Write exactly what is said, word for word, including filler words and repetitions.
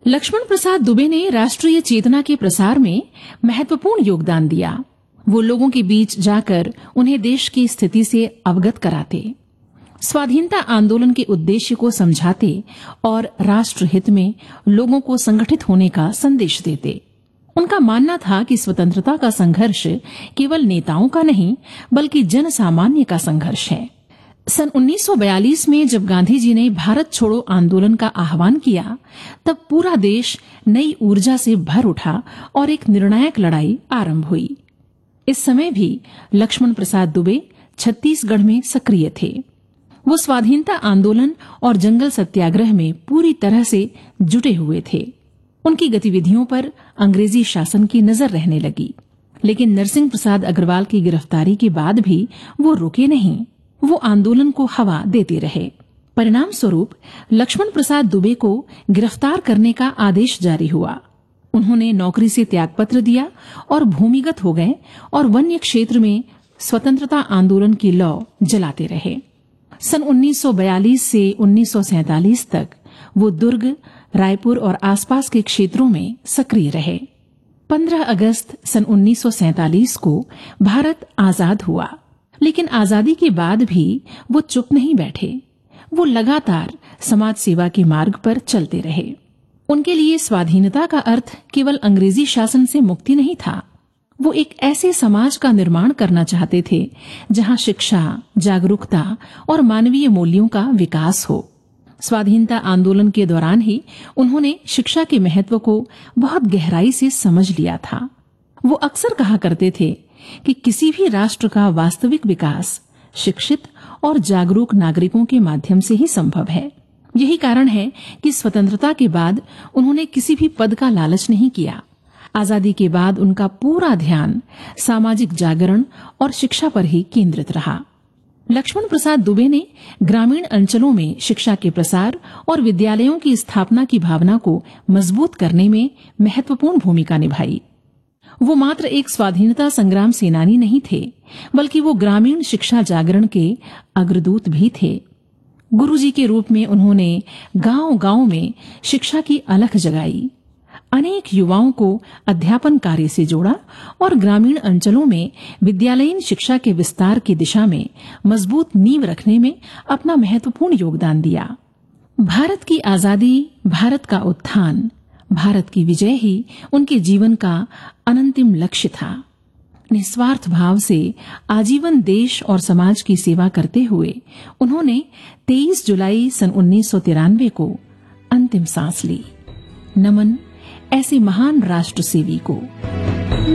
लक्ष्मण प्रसाद दुबे ने राष्ट्रीय चेतना के प्रसार में महत्वपूर्ण योगदान दिया। वो लोगों के बीच जाकर उन्हें देश की स्थिति से अवगत कराते, स्वाधीनता आंदोलन के उद्देश्य को समझाते और राष्ट्र हित में लोगों को संगठित होने का संदेश देते। उनका मानना था कि स्वतंत्रता का संघर्ष केवल नेताओं का नहीं बल्कि जन सामान्य का संघर्ष है। सन उन्नीस सौ बयालीस में जब गांधी जी ने भारत छोड़ो आंदोलन का आह्वान किया, तब पूरा देश नई ऊर्जा से भर उठा और एक निर्णायक लड़ाई आरंभ हुई। इस समय भी लक्ष्मण प्रसाद दुबे छत्तीसगढ़ में सक्रिय थे। वो स्वाधीनता आंदोलन और जंगल सत्याग्रह में पूरी तरह से जुटे हुए थे। उनकी गतिविधियों पर अंग्रेजी शासन की नजर रहने लगी, लेकिन नरसिंह प्रसाद अग्रवाल की गिरफ्तारी के बाद भी वो रुके नहीं। वो आंदोलन को हवा देते रहे। परिणाम स्वरूप लक्ष्मण प्रसाद दुबे को गिरफ्तार करने का आदेश जारी हुआ। उन्होंने नौकरी से त्यागपत्र दिया और भूमिगत हो गए और वन्य क्षेत्र में स्वतंत्रता आंदोलन की लौ जलाते रहे। सन उन्नीस सौ बयालीस से उन्नीस सौ सैंतालीस तक वो दुर्ग, रायपुर और आसपास के क्षेत्रों में सक्रिय रहे। पंद्रह अगस्त सन उन्नीस सौ सैंतालीस को भारत आजाद हुआ, लेकिन आजादी के बाद भी वो चुप नहीं बैठे। वो लगातार समाज सेवा के मार्ग पर चलते रहे। उनके लिए स्वाधीनता का अर्थ केवल अंग्रेजी शासन से मुक्ति नहीं था। वो एक ऐसे समाज का निर्माण करना चाहते थे जहां शिक्षा, जागरूकता और मानवीय मूल्यों का विकास हो। स्वाधीनता आंदोलन के दौरान ही उन्होंने शिक्षा के महत्व को बहुत गहराई से समझ लिया था। वो अक्सर कहा करते थे कि किसी भी राष्ट्र का वास्तविक विकास शिक्षित और जागरूक नागरिकों के माध्यम से ही संभव है। यही कारण है कि स्वतंत्रता के बाद उन्होंने किसी भी पद का लालच नहीं किया। आजादी के बाद उनका पूरा ध्यान सामाजिक जागरण और शिक्षा पर ही केंद्रित रहा। लक्ष्मण प्रसाद दुबे ने ग्रामीण अंचलों में शिक्षा के प्रसार और विद्यालयों की स्थापना की भावना को मजबूत करने में महत्वपूर्ण भूमिका निभाई। वो मात्र एक स्वाधीनता संग्राम सेनानी नहीं थे, बल्कि वो ग्रामीण शिक्षा जागरण के अग्रदूत भी थे। गुरुजी के रूप में उन्होंने गांव-गांव में शिक्षा की अलख जगाई, अनेक युवाओं को अध्यापन कार्य से जोड़ा और ग्रामीण अंचलों में विद्यालयीन शिक्षा के विस्तार की दिशा में मजबूत नींव रखने में अपना महत्वपूर्ण योगदान दिया। भारत की आजादी, भारत का उत्थान, भारत की विजय ही उनके जीवन का अनंतिम लक्ष्य था। निस्वार्थ भाव से आजीवन देश और समाज की सेवा करते हुए उन्होंने तेईस जुलाई सन उन्नीस सौ तिरानवे को अंतिम सांस ली। नमन ऐसे महान राष्ट्र सेवी को।